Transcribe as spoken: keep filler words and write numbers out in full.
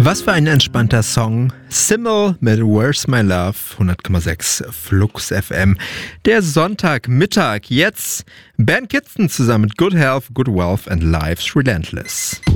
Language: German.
Was für ein entspannter Song. Simmel mit Where's My Love, hundert Komma sechs Flux F M. Der Sonntagmittag. Jetzt Ben Kidston zusammen mit Good Health, Good Wealth and Life's Relentless.